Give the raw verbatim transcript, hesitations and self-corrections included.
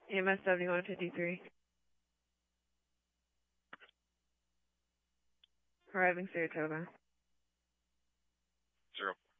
E M S seventy-one fifty-three. Arriving Saratoga. Zero.